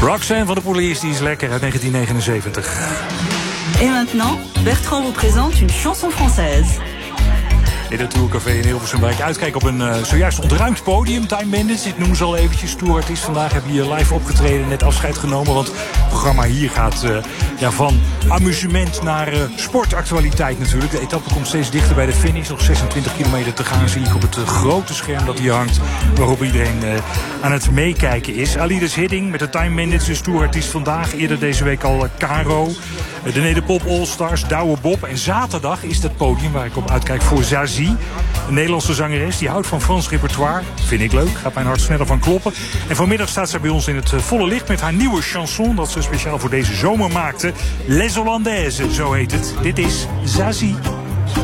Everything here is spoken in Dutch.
Roxanne van de Police, die is lekker uit 1979. Et maintenant, Bertrand vous présente une chanson française. In het Tourcafé in Hilversum, waar ik uitkijk op een zojuist ontruimd podium. Time Bandits, dit noemen ze al eventjes. Tourartiest vandaag hebben hier live opgetreden, net afscheid genomen. Want het programma hier gaat van amusement naar sportactualiteit natuurlijk. De etappe komt steeds dichter bij de finish. Nog 26 kilometer te gaan, zie ik op het grote scherm dat hier hangt. Waarop iedereen aan het meekijken is. Alides Hidding met de Time Bandits, dus tourartiest vandaag. Eerder deze week al Caro. De Nederpop All-Stars, Douwe Bob. En zaterdag is het podium waar ik op uitkijk voor Zazie. Een Nederlandse zangeres die houdt van Frans repertoire. Vind ik leuk, gaat mijn hart sneller van kloppen. En vanmiddag staat zij bij ons in het volle licht met haar nieuwe chanson dat ze speciaal voor deze zomer maakte. Les Hollandaises, zo heet het. Dit is Zazie.